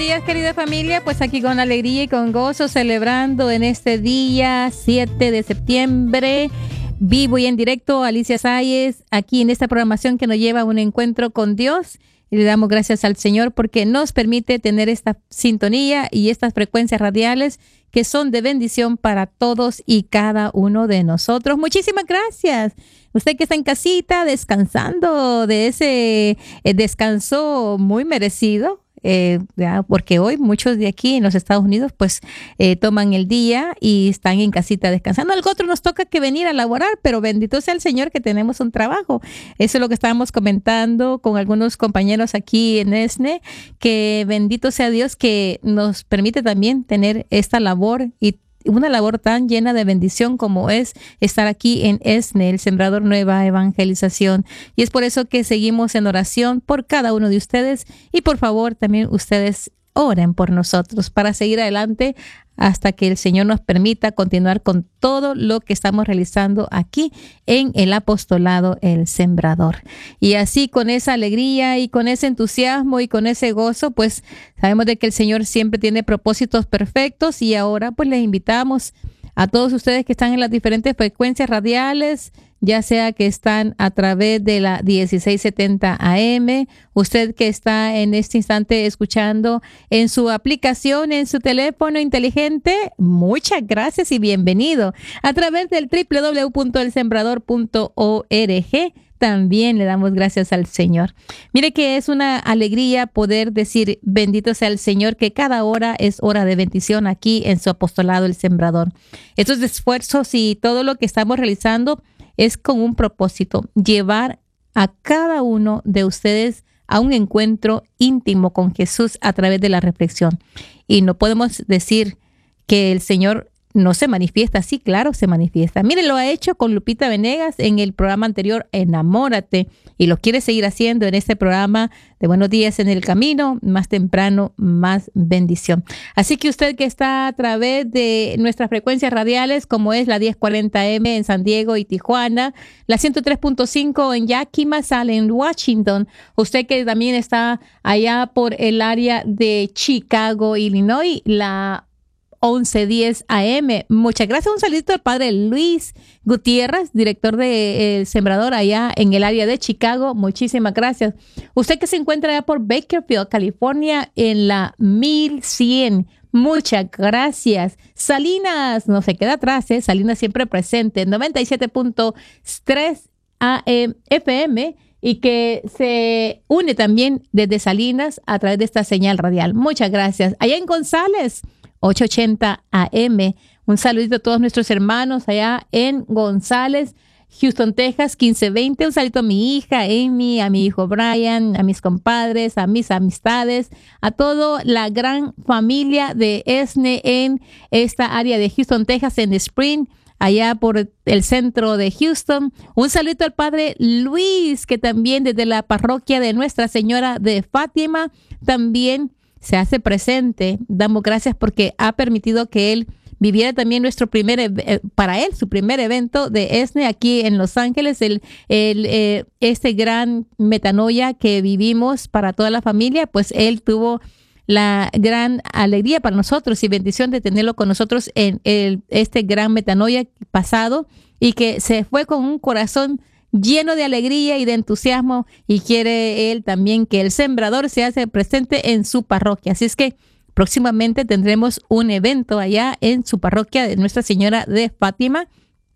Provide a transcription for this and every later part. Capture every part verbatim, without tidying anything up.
días, querida familia. Pues aquí con alegría y con gozo, celebrando en este día siete de septiembre, vivo y en directo, Alicia Sáez, aquí en esta programación que nos lleva a un encuentro con Dios. Y le damos gracias al Señor porque nos permite tener esta sintonía y estas frecuencias radiales que son de bendición para todos y cada uno de nosotros. Muchísimas gracias. Usted que está en casita descansando de ese eh, descanso muy merecido. Eh, ya, porque hoy muchos de aquí en los Estados Unidos pues eh, toman el día y están en casita descansando. Al otro nos toca que venir a laborar, pero bendito sea el Señor que tenemos un trabajo. Eso es lo que estábamos comentando con algunos compañeros aquí en ESNE, que bendito sea Dios que nos permite también tener esta labor y una labor tan llena de bendición como es estar aquí en ESNE, el Sembrador Nueva Evangelización. Y es por eso que seguimos en oración por cada uno de ustedes y por favor también ustedes oren por nosotros para seguir adelante hasta que el Señor nos permita continuar con todo lo que estamos realizando aquí en el apostolado El Sembrador. Y así con esa alegría y con ese entusiasmo y con ese gozo, pues sabemos de que el Señor siempre tiene propósitos perfectos y ahora pues les invitamos a todos ustedes que están en las diferentes frecuencias radiales, ya sea que están a través de la dieciséis setenta A M, usted que está en este instante escuchando en su aplicación, en su teléfono inteligente, muchas gracias y bienvenido. A través del doble u doble u doble u punto el sembrador punto org, también le damos gracias al Señor. Mire que es una alegría poder decir bendito sea el Señor, que cada hora es hora de bendición aquí en su apostolado El Sembrador. Estos esfuerzos y todo lo que estamos realizando es con un propósito, llevar a cada uno de ustedes a un encuentro íntimo con Jesús a través de la reflexión. Y no podemos decir que el Señor no se manifiesta. Sí, claro, se manifiesta. Mire, lo ha hecho con Lupita Venegas en el programa anterior, Enamórate, y lo quiere seguir haciendo en este programa de Buenos Días en el Camino, más temprano, más bendición. Así que usted que está a través de nuestras frecuencias radiales, como es la diez cuarenta M en San Diego y Tijuana, la ciento tres punto cinco en Yakima, Sale en Washington, usted que también está allá por el área de Chicago, Illinois, la once diez A M. Muchas gracias. Un saludito al padre Luis Gutiérrez, director de El Sembrador allá en el área de Chicago. Muchísimas gracias. Usted que se encuentra allá por Bakersfield, California, en la mil cien. Muchas gracias. Salinas, no se queda atrás, ¿eh? Salinas siempre presente, noventa y siete punto tres A M F M. Y que se une también desde Salinas a través de esta señal radial. Muchas gracias. Allá en González, ochocientos ochenta A M. Un saludito a todos nuestros hermanos allá en González, Houston, Texas, quince veinte. Un saludito a mi hija Amy, a mi hijo Brian, a mis compadres, a mis amistades, a toda la gran familia de ESNE en esta área de Houston, Texas, en Spring, allá por el centro de Houston. Un saludo al padre Luis, que también desde la parroquia de Nuestra Señora de Fátima también se hace presente. Damos gracias porque ha permitido que él viviera también nuestro primer, eh, para él, su primer evento de ESNE aquí en Los Ángeles, el, el, eh, este gran metanoia que vivimos para toda la familia. Pues él tuvo la gran alegría para nosotros y bendición de tenerlo con nosotros en el, este gran metanoia pasado, y que se fue con un corazón lleno de alegría y de entusiasmo, y quiere él también que el Sembrador se hace presente en su parroquia. Así es que próximamente tendremos un evento allá en su parroquia de Nuestra Señora de Fátima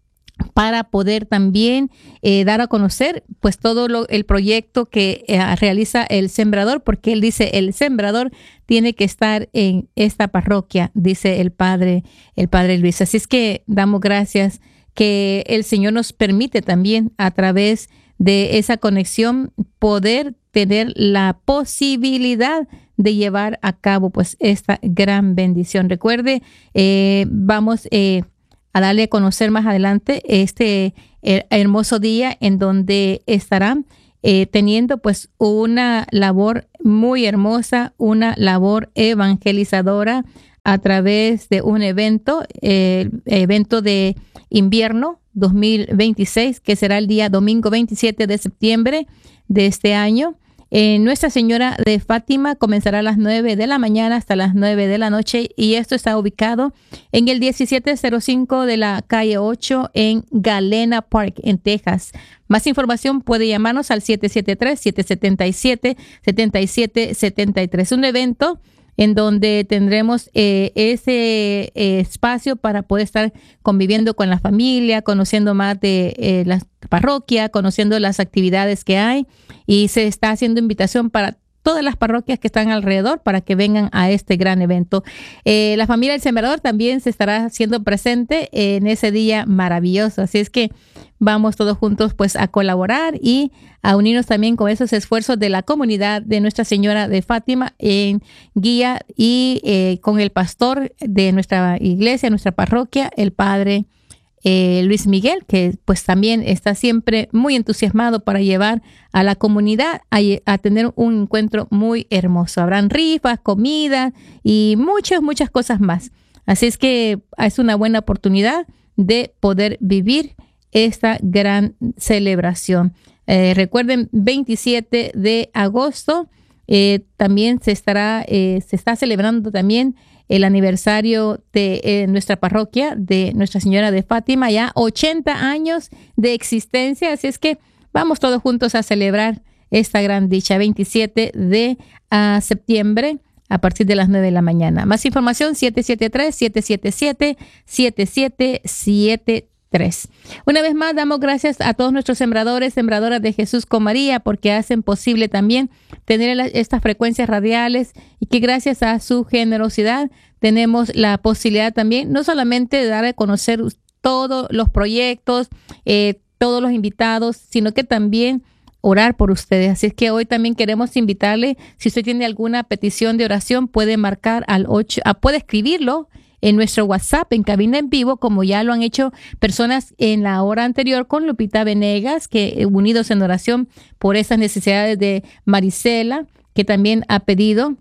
para poder también eh, dar a conocer pues todo lo, el proyecto que eh, realiza el Sembrador, porque él dice el Sembrador tiene que estar en esta parroquia, dice el padre, el padre Luis. Así es que damos gracias que el Señor nos permite también a través de esa conexión poder tener la posibilidad de llevar a cabo pues esta gran bendición. Recuerde, eh, vamos eh, a darle a conocer más adelante este eh, hermoso día en donde estarán eh, teniendo pues una labor muy hermosa, una labor evangelizadora a través de un evento, el eh, evento de invierno dos mil veintiséis, que será el día domingo veintisiete de septiembre de este año, Eh, Nuestra Señora de Fátima comenzará a las nueve de la mañana hasta las nueve de la noche y esto está ubicado en el diecisiete cero cinco de la calle ocho en Galena Park, en Texas. Más información puede llamarnos al siete siete tres, siete siete siete, siete siete siete tres. Un evento en donde tendremos eh, ese eh, espacio para poder estar conviviendo con la familia, conociendo más de eh, la parroquia, conociendo las actividades que hay, y se está haciendo invitación para todas las parroquias que están alrededor para que vengan a este gran evento. Eh, la familia del Sembrador también se estará haciendo presente en ese día maravilloso, así es que vamos todos juntos pues a colaborar y a unirnos también con esos esfuerzos de la comunidad de Nuestra Señora de Fátima en guía y eh, con el pastor de nuestra iglesia, nuestra parroquia, el padre eh, Luis Miguel, que pues también está siempre muy entusiasmado para llevar a la comunidad a, a tener un encuentro muy hermoso. Habrán rifas, comida y muchas, muchas cosas más. Así es que es una buena oportunidad de poder vivir esta gran celebración. Eh, recuerden, veintisiete de agosto eh, también se estará, eh, se está celebrando también el aniversario de eh, nuestra parroquia, de Nuestra Señora de Fátima, ya ochenta años de existencia, así es que vamos todos juntos a celebrar esta gran dicha, veintisiete de uh, septiembre, a partir de las nueve de la mañana. Más información, siete siete tres, siete siete siete, siete siete siete tres. Una vez más, damos gracias a todos nuestros sembradores, sembradoras de Jesús con María, porque hacen posible también tener la, estas frecuencias radiales y que gracias a su generosidad tenemos la posibilidad también no solamente de dar a conocer todos los proyectos, eh, todos los invitados, sino que también orar por ustedes. Así es que hoy también queremos invitarle, si usted tiene alguna petición de oración, puede marcar al ocho, ah, puede escribirlo en nuestro WhatsApp, en Cabina en Vivo, como ya lo han hecho personas en la hora anterior con Lupita Venegas, que unidos en oración por esas necesidades de Marisela, que también ha pedido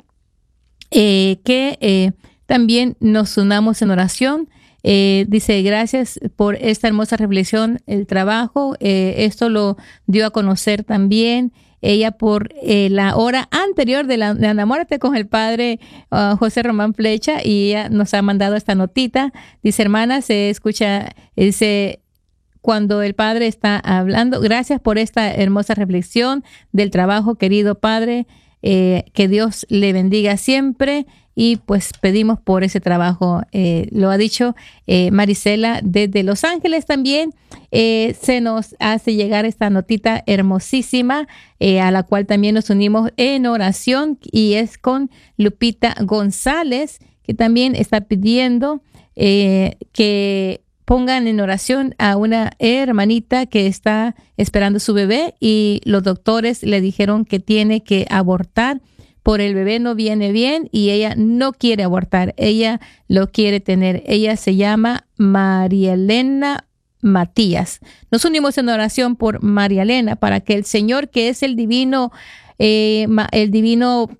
eh, que eh, también nos unamos en oración. Eh, dice, gracias por esta hermosa reflexión, el trabajo. Eh, esto lo dio a conocer también ella por eh, la hora anterior de la de Enamórate con el padre uh, José Román Flecha, y ella nos ha mandado esta notita. Dice, hermana, se escucha, dice, cuando el padre está hablando, gracias por esta hermosa reflexión del trabajo, querido padre, eh, que Dios le bendiga siempre. Y pues pedimos por ese trabajo. Eh, lo ha dicho eh, Marisela desde Los Ángeles también. Eh, se nos hace llegar esta notita hermosísima eh, a la cual también nos unimos en oración, y es con Lupita González, que también está pidiendo eh, que pongan en oración a una hermanita que está esperando su bebé y los doctores le dijeron que tiene que abortar. Por el bebé no viene bien y ella no quiere abortar, ella lo quiere tener. Ella se llama María Elena Matías. Nos unimos en oración por María Elena para que el Señor, que es el divino, eh, el divino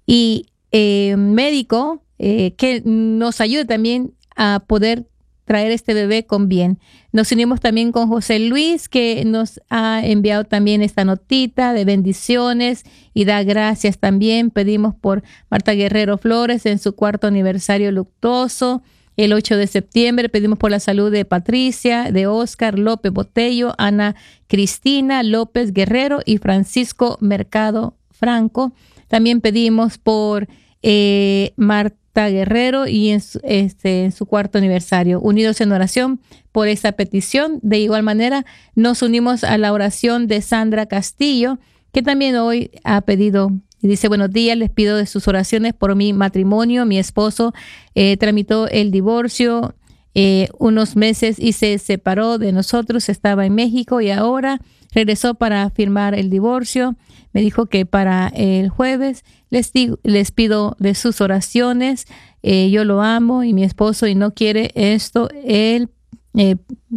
y eh, médico, eh, que nos ayude también a poder traer este bebé con bien. Nos unimos también con José Luis, que nos ha enviado también esta notita de bendiciones y da gracias también. Pedimos por Marta Guerrero Flores en su cuarto aniversario luctuoso, el ocho de septiembre. Pedimos por la salud de Patricia, de Oscar López Botello, Ana Cristina López Guerrero y Francisco Mercado Franco. También pedimos por eh, Marta Guerrero y en su, este, en su cuarto aniversario, unidos en oración por esa petición. De igual manera nos unimos a la oración de Sandra Castillo, que también hoy ha pedido y dice, buenos días, les pido de sus oraciones por mi matrimonio. Mi esposo eh, tramitó el divorcio eh, unos meses y se separó de nosotros, estaba en México y ahora regresó para firmar el divorcio. Me dijo que para el jueves les, digo, les pido de sus oraciones. Eh, yo lo amo y mi esposo y no quiere esto. Él eh,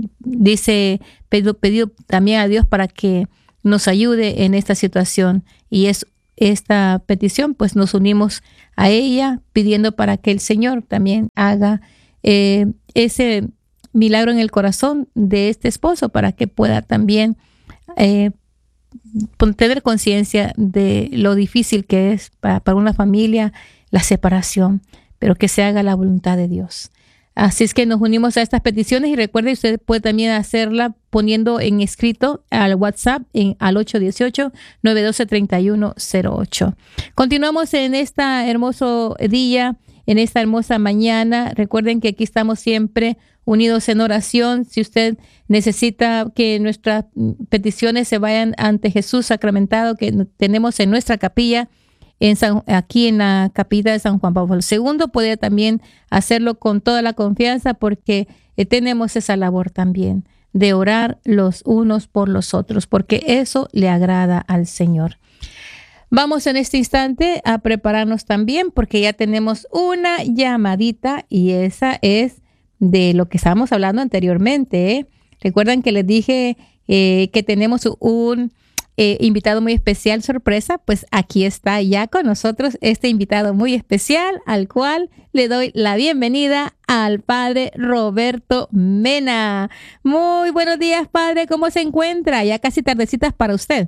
dice, pedido, pedido también a Dios para que nos ayude en esta situación. Y es esta petición, pues nos unimos a ella pidiendo para que el Señor también haga eh, ese milagro en el corazón de este esposo para que pueda también eh, tener conciencia de lo difícil que es para, para una familia la separación, pero que se haga la voluntad de Dios. Así es que nos unimos a estas peticiones y recuerde, usted puede también hacerla poniendo en escrito al WhatsApp en, al ocho uno ocho, nueve uno dos, tres uno cero ocho. Continuamos en este hermoso día, en esta hermosa mañana. Recuerden que aquí estamos siempre unidos en oración. Si usted necesita que nuestras peticiones se vayan ante Jesús sacramentado, que tenemos en nuestra capilla, En San, aquí en la capilla de San Juan Pablo segundo, puede también hacerlo con toda la confianza, porque eh, tenemos esa labor también de orar los unos por los otros, porque eso le agrada al Señor. Vamos en este instante a prepararnos también, porque ya tenemos una llamadita y esa es de lo que estábamos hablando anteriormente, ¿eh? Recuerdan que les dije eh, que tenemos un Eh, invitado muy especial, sorpresa. Pues aquí está ya con nosotros este invitado muy especial, al cual le doy la bienvenida al padre Roberto Mena. Muy buenos días, padre, ¿cómo se encuentra? Ya casi tardecitas para usted.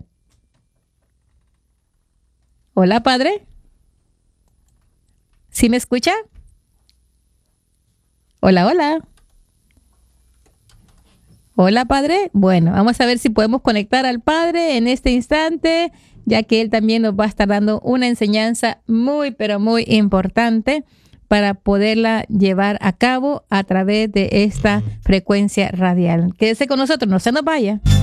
Hola, padre. ¿Sí me escucha? Hola, hola. Hola, padre. Bueno, vamos a ver si podemos conectar al padre en este instante, ya que él también nos va a estar dando una enseñanza muy, pero muy importante para poderla llevar a cabo a través de esta frecuencia radial. Quédese con nosotros, no se nos vaya.